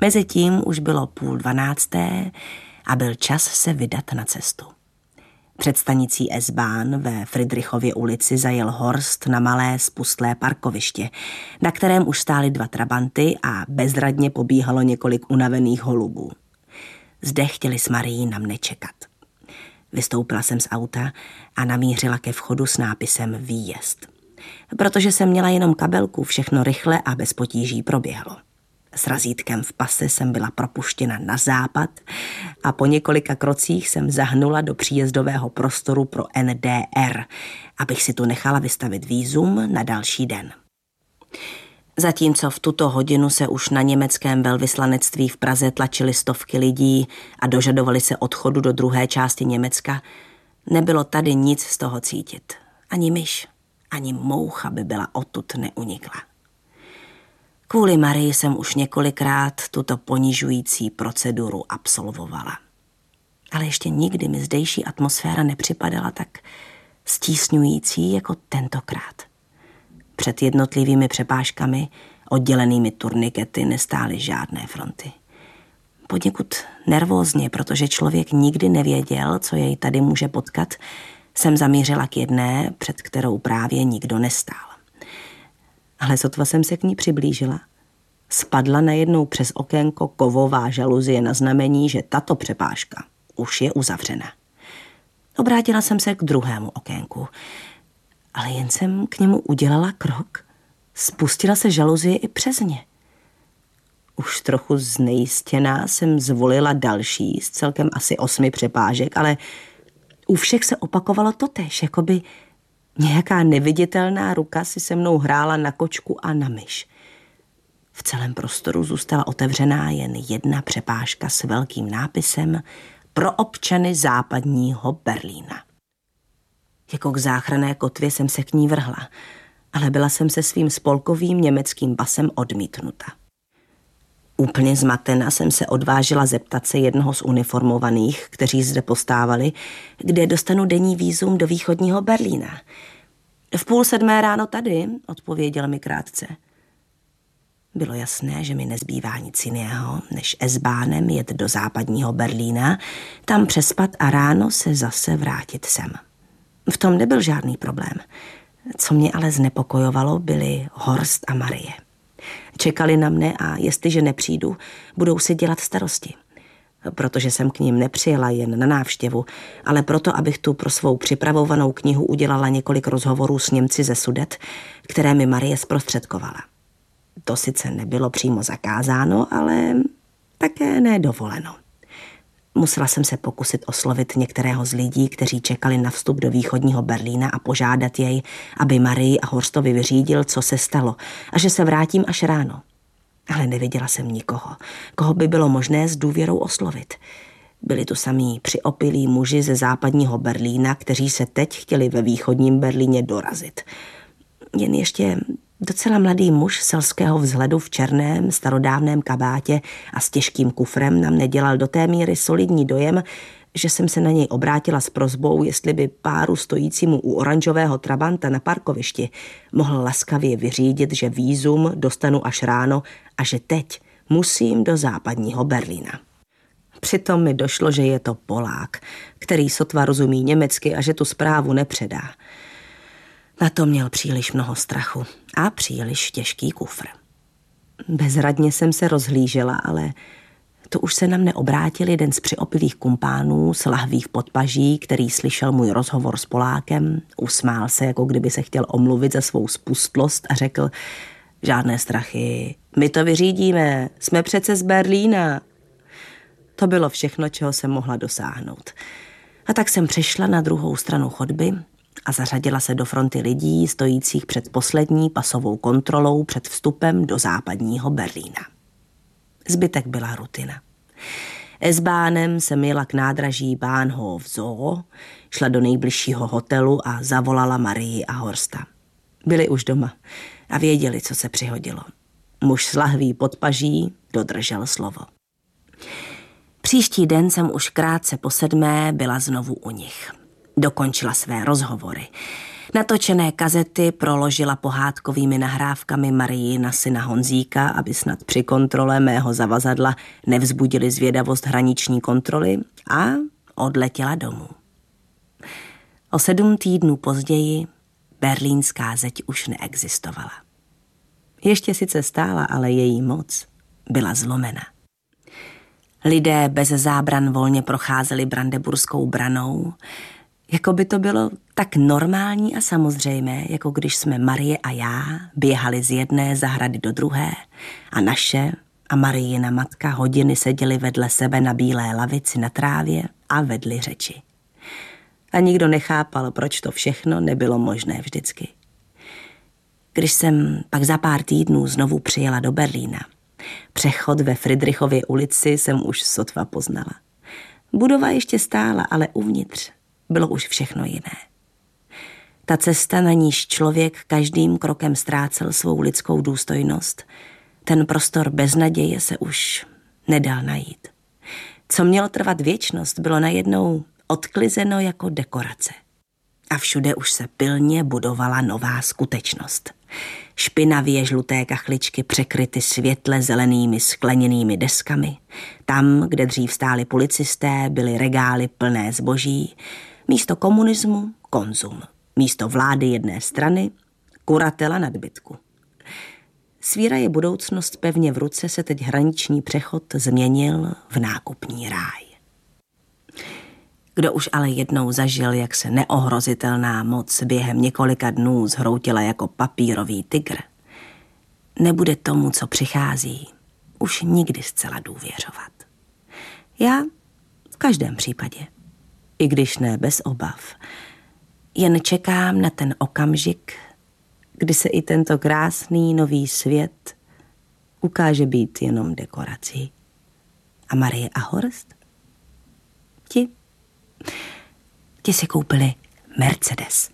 Mezitím už bylo 11:30 a byl čas se vydat na cestu. Před stanicí S-Bahn ve Friedrichově ulici zajel Horst na malé spustlé parkoviště, na kterém už stály 2 trabanty a bezradně pobíhalo několik unavených holubů. Zde chtěli s Marií na mne čekat. Vystoupila jsem z auta a namířila ke vchodu s nápisem Výjezd. Protože jsem měla jenom kabelku, všechno rychle a bez potíží proběhlo. S razítkem v pase jsem byla propuštěna na západ a po několika krocích jsem zahnula do příjezdového prostoru pro NDR, abych si tu nechala vystavit vízum na další den. Zatímco v tuto hodinu se už na německém velvyslanectví v Praze tlačily stovky lidí a dožadovali se odchodu do druhé části Německa, nebylo tady nic z toho cítit. Ani myš, ani moucha by byla odtud neunikla. Kvůli Marii jsem už několikrát tuto ponižující proceduru absolvovala. Ale ještě nikdy mi zdejší atmosféra nepřipadala tak stísňující jako tentokrát. Před jednotlivými přepážkami, oddělenými turnikety, nestály žádné fronty. Poněkud nervózně, protože člověk nikdy nevěděl, co jej tady může potkat, jsem zamířila k jedné, před kterou právě nikdo nestál. Ale sotva jsem se k ní přiblížila, spadla najednou přes okénko kovová žaluzie na znamení, že tato přepážka už je uzavřena. Obrátila jsem se k druhému okénku, ale jen jsem k němu udělala krok. Spustila se žaluzie i přes ně. Už trochu znejistěná jsem zvolila další z celkem asi 8 přepážek, ale u všech se opakovalo totéž, jako by nějaká neviditelná ruka si se mnou hrála na kočku a na myš. V celém prostoru zůstala otevřená jen jedna přepážka s velkým nápisem pro občany západního Berlína. Jako k záchranné kotvě jsem se k ní vrhla, ale byla jsem se svým spolkovým německým basem odmítnuta. Úplně zmatena jsem se odvážila zeptat se jednoho z uniformovaných, kteří zde postávali, kde dostanu denní vízum do východního Berlína. V 6:30 ráno tady, odpověděl mi krátce. Bylo jasné, že mi nezbývá nic jiného, než S-Bahnem jet do západního Berlína, tam přespat a ráno se zase vrátit sem. V tom nebyl žádný problém. Co mě ale znepokojovalo, byli Horst a Marie. Čekali na mne a jestliže nepřijdu, budou si dělat starosti. Protože jsem k ním nepřijela jen na návštěvu, ale proto, abych tu pro svou připravovanou knihu udělala několik rozhovorů s Němci ze Sudet, které mi Marie zprostředkovala. To sice nebylo přímo zakázáno, ale také nedovoleno. Musela jsem se pokusit oslovit některého z lidí, kteří čekali na vstup do východního Berlína a požádat jej, aby Marii a Horstovi vyřídil, co se stalo a že se vrátím až ráno. Ale neviděla jsem nikoho, koho by bylo možné s důvěrou oslovit. Byli tu samí přiopilí muži ze západního Berlína, kteří se teď chtěli ve východním Berlíně dorazit. Jen ještě docela mladý muž selského vzhledu v černém, starodávném kabátě a s těžkým kufrem na mne dělal do té míry solidní dojem, že jsem se na něj obrátila s prosbou, jestli by páru stojícímu u oranžového trabanta na parkovišti mohl laskavě vyřídit, že vízum dostanu až ráno a že teď musím do západního Berlína. Přitom mi došlo, že je to Polák, který sotva rozumí německy a že tu zprávu nepředá. Na to měl příliš mnoho strachu a příliš těžký kufr. Bezradně jsem se rozhlížela, ale to už se na mne obrátil jeden z přiopilých kumpánů s lahví v podpaží, který slyšel můj rozhovor s Polákem, usmál se, jako kdyby se chtěl omluvit za svou spustlost a řekl: žádné strachy, my to vyřídíme, jsme přece z Berlína. To bylo všechno, čeho jsem mohla dosáhnout. A tak jsem přešla na druhou stranu chodby a zařadila se do fronty lidí stojících před poslední pasovou kontrolou před vstupem do západního Berlína. Zbytek byla rutina. S-Bahnem jsem jela k nádraží Bahnhof Zoo, šla do nejbližšího hotelu a zavolala Marii a Horsta. Byli už doma a věděli, co se přihodilo. Muž s lahví pod paží dodržel slovo. Příští den jsem už krátce po 7 byla znovu u nich. Dokončila své rozhovory. Natočené kazety proložila pohádkovými nahrávkami Marii na syna Honzíka, aby snad při kontrole mého zavazadla nevzbudili zvědavost hraniční kontroly, a odletěla domů. O 7 týdnů později berlínská zeď už neexistovala. Ještě sice stála, ale její moc byla zlomena. Lidé bez zábran volně procházeli Brandeburskou branou, jako by to bylo tak normální a samozřejmé, jako když jsme Marie a já běhali z jedné zahrady do druhé a naše a Marijina matka hodiny seděli vedle sebe na bílé lavici na trávě a vedli řeči. A nikdo nechápal, proč to všechno nebylo možné vždycky. Když jsem pak za pár týdnů znovu přijela do Berlína, přechod ve Fridrichově ulici jsem už sotva poznala. Budova ještě stála, ale uvnitř bylo už všechno jiné. Ta cesta, na níž člověk každým krokem ztrácel svou lidskou důstojnost, ten prostor beznaděje se už nedal najít. Co mělo trvat věčnost, bylo najednou odklizeno jako dekorace. A všude už se pilně budovala nová skutečnost. Špinavě žluté kachličky překryty světle zelenými skleněnými deskami. Tam, kde dřív stáli policisté, byly regály plné zboží. Místo komunismu konzum. Místo vlády jedné strany kuratela nadbytku. Svíraje budoucnost pevně v ruce se teď hraniční přechod změnil v nákupní ráj. Kdo už ale jednou zažil, jak se neohrozitelná moc během několika dnů zhroutila jako papírový tygr, nebude tomu, co přichází, už nikdy zcela důvěřovat. Já v každém případě, i když ne bez obav, jen čekám na ten okamžik, kdy se i tento krásný nový svět ukáže být jenom dekorací. A Marie a Horst? Ti si koupili Mercedes.